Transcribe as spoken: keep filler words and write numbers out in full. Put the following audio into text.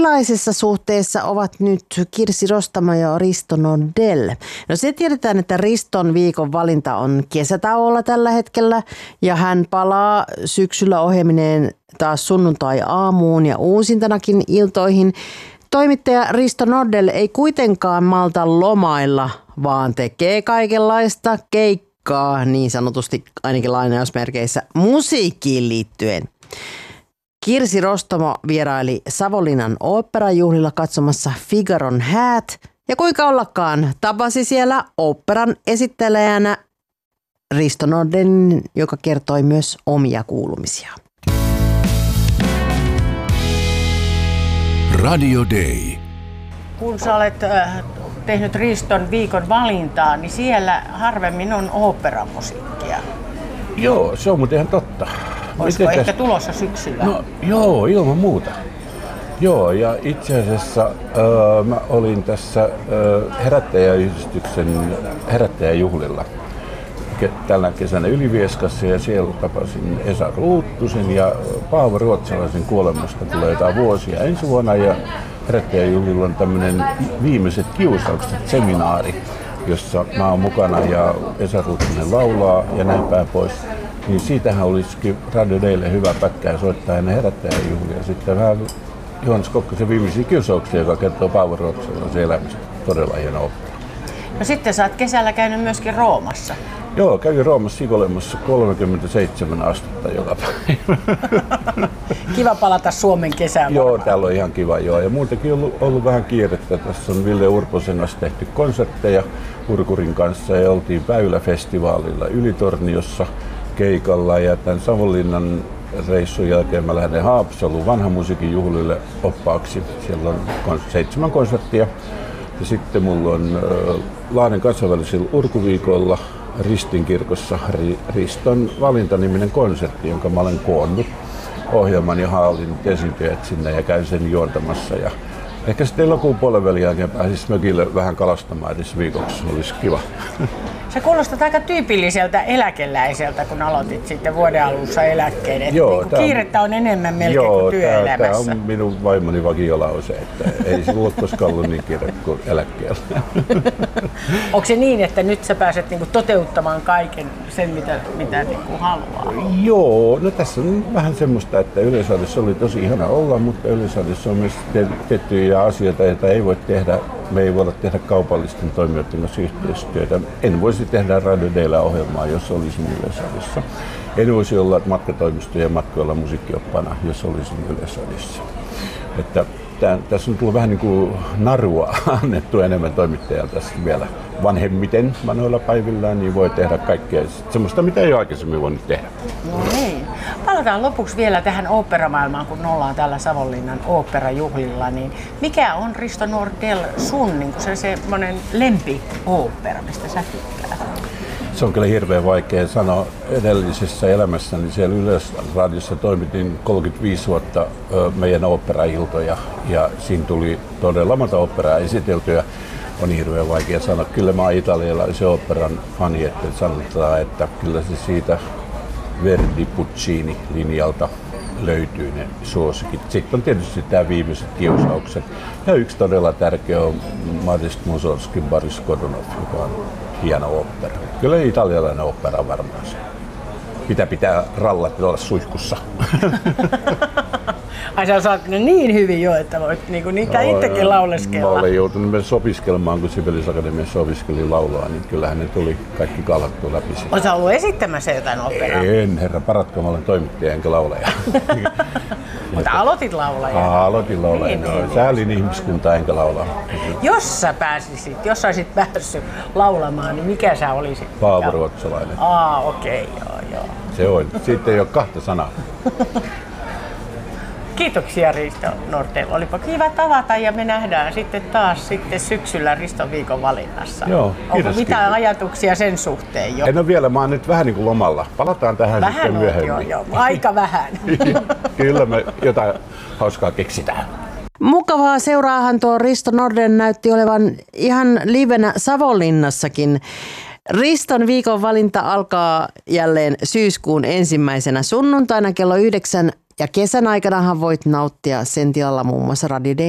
millaisessa suhteessa ovat nyt Kirsi Rostamo ja Risto Nordell? No se tiedetään, että Riston viikon valinta on kesätauolla tällä hetkellä ja hän palaa syksyllä ohjelmineen taas sunnuntai-aamuun ja uusintanakin iltoihin. Toimittaja Risto Nordell ei kuitenkaan malta lomailla, vaan tekee kaikenlaista keikkaa, niin sanotusti ainakin lainausmerkeissä, musiikkiin liittyen. Kirsi Rostamo vieraili Savonlinnan oopperajuhlilla katsomassa Figaron häät ja kuinka ollakaan tapasi siellä oopperan esittelijänä Risto Nordellin, joka kertoi myös omia kuulumisiaan. Radio Day. Kun sä olet äh, tehnyt Riston viikon valintaa, niin siellä harvemmin on oopperamusiikkia. Joo, se on muuten ihan totta. Olisiko Miten ehkä täs... tulossa syksyllä? No joo, ilman muuta. Joo, ja itse asiassa äh, mä olin tässä äh, herättäjäyhdistyksen herättäjäjuhlilla tällä kesänä Ylivieskassa ja siellä tapasin Esa Ruuttusen ja Paavo Ruotsalaisen kuolemasta tulee jotain vuosia ensi vuonna ja herättäjäjuhlilla on tämmöinen viimeiset kiusaukset seminaari, jossa mä oon mukana ja Esa Ruuttunen laulaa ja näin päin pois. Niin siitähän olisikin Radio Daylle hyvä pätkää soittaa ennen herättäjäjuhlia. Sitten vähän Johannes Kokkosen viimeisiä kiusauksia, joka kertoo Paavo Ruotsalaisen elämästä. Todella hieno opera. No sitten sä oot kesällä käynyt myöskin Roomassa. Joo, kävin Roomassa Ikolemassa kolmekymmentäseitsemän astetta joka päivä. Kiva palata Suomen kesään. Joo, täällä on ihan kiva joo. Ja muutenkin on ollut, ollut vähän kiirettä. Tässä on Ville Urposen kanssa tehty konsertteja Urkurin kanssa ja oltiin Väylä-festivaalilla Ylitorniossa keikalla ja tämän Savonlinnan reissun jälkeen mä lähden Haapsaluun vanhan musiikin juhlille oppaaksi. Siellä on seitsemän konserttia. Ja sitten mulla on äh, Lahden kansainvälisillä urkuviikoilla Ristin kirkossa Riston valintaniminen konsertti, jonka mä olen koonnut ohjelman ja haalinut esiintyjät sinne ja käyn sen juontamassa. Ja ehkä sitten elokuun puolen välin jälkeen pääsis mökille vähän kalastamaan edes viikoksi, olisi kiva. Se kuulostaa aika tyypilliseltä eläkeläiseltä, kun aloitit sitten vuoden alussa eläkkeen. Joo, niin kiirettä on enemmän melkein joo, kuin työelämässä. Tämä on minun vaimoni vakiolause, että ei sinulla ole koskaan ollut niin kiire kuin eläkkeellä. Onko se niin, että nyt sä pääset niinku toteuttamaan kaiken sen, mitä, mitä niinku haluaa? Joo, no tässä on vähän semmoista, että Yleisradiossa oli tosi ihana olla, mutta Yleisradiossa on myös tiettyjä asioita, joita ei voi tehdä. Me ei voida tehdä kaupallisten toimijoiden kanssa yhteistyötä. En voisi tehdä Radio Daylla ohjelmaa, jos olisin Yleisradiossa. En voisi olla matkatoimistojen matkoilla musiikkioppana, jos olisin Yleisradiossa. Että tämän, tässä on tullut vähän niin kuin narua annettu enemmän toimittajalta vielä vanhemmiten vanhoilla päivillään, niin voi tehdä kaikkea semmoista, mitä ei ole aikaisemmin voinut tehdä. No niin. Palataan lopuksi vielä tähän oopperamaailmaan, kun ollaan täällä Savonlinnan oopperajuhlilla. Niin mikä on, Risto Nordell, sun niin se semmoinen lempi-ooppera, mistä sä tykkää? Se on kyllä hirveän vaikea sanoa. Edellisessä elämässäni siellä Yleisradiossa toimitin kolmekymmentäviisi vuotta meidän oopperailtoja ja siinä tuli todella monta oopperaa esiteltyä. On hirveän vaikea sanoa. Kyllä mä oon italialaisen oopperan fani, että sanotaan, että kyllä se siitä Verdi Puccini linjalta löytyy ne suosikit. Sitten on tietysti tämä viimeiset kiusaukset. Ja yksi todella tärkeä on Modest Mussorgskin Boris Godunov, joka on hieno ooppera. Kyllä italialainen ooppera on varmaan se. Mitä pitää rallat olla suihkussa. Ai sä osaat ne niin hyvin jo, että voit niinku niitä no, itsekin lauleskella. Mä olen joutunut myös opiskelemaan, kun Sibeliusakatemiassa opiskelin laulaa, niin kyllähän ne tuli kaikki kallattu läpi. Oletko sä ollut esittämässä jotain operaa? En, herra paratko, mä olen toimittaja enkä laulaja. Mutta aloitit laulaja. Aloitin laulaja. Niin, no, niin, säälin niin. ihmiskuntaa enkä laulaa. Jos sä pääsisit, jos sä olisit päässyt laulamaan, niin mikä sä olisit? Paavo Ruotsalainen. Aa, okei, okay, joo, joo. Se on. Sitten ei ole kahta sanaa. Kiitoksia Risto Nordell. Olipa kiva tavata ja me nähdään sitten taas sitten syksyllä Riston viikon valinnassa. Joo, kiitos, Onko mitään kiitos. ajatuksia sen suhteen jo? En ole vielä, mä oon nyt vähän niin kuin lomalla. Palataan tähän vähän sitten myöhemmin. Vähän joo, joo, aika vähän. Kyllä me jotain hauskaa keksitään. Mukavaa seuraahan tuo Risto Nordell näytti olevan ihan livenä Savonlinnassakin. Riston viikon valinta alkaa jälleen syyskuun ensimmäisenä sunnuntaina kello yhdeksän ja kesän aikanahan voit nauttia sen tilalla muun muassa Radio Day